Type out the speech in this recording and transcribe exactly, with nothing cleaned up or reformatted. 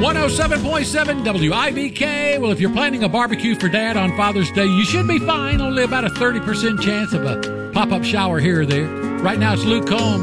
one oh seven point seven W I B K. Well, if you're planning a barbecue for Dad on Father's Day, you should be fine. Only about a thirty percent chance of a pop-up shower here or there. Right now, it's Luke Combs.